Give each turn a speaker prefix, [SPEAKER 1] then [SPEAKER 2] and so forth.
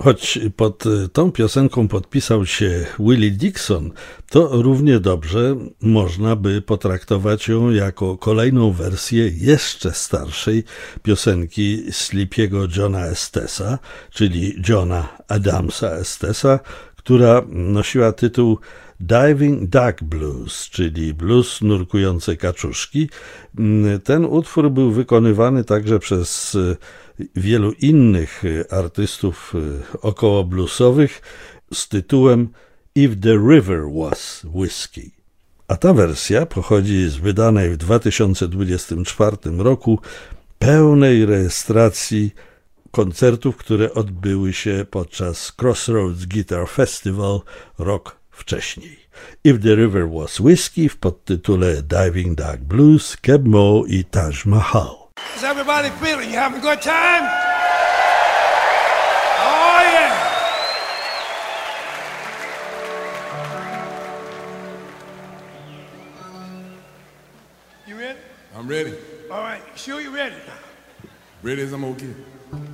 [SPEAKER 1] Choć pod tą piosenką podpisał się Willie Dixon, to równie dobrze można by potraktować ją jako kolejną wersję jeszcze starszej piosenki Sleepy'ego Johna Estesa, czyli Johna Adamsa Estesa, która nosiła tytuł Diving Duck Blues, czyli blues nurkujące kaczuszki. Ten utwór był wykonywany także przez wielu innych artystów około bluesowych z tytułem If the River Was Whiskey. A ta wersja pochodzi z wydanej w 2024 roku pełnej rejestracji koncertów, które odbyły się podczas Crossroads Guitar Festival rok wcześniej. If the River Was Whiskey w podtytule Diving Duck Blues, Keb Mo i Taj Mahal.
[SPEAKER 2] How's everybody feeling? You having a good time? Oh, yeah. You ready?
[SPEAKER 3] I'm ready.
[SPEAKER 2] All right. Sure you ready?
[SPEAKER 3] Ready as I'm gonna get.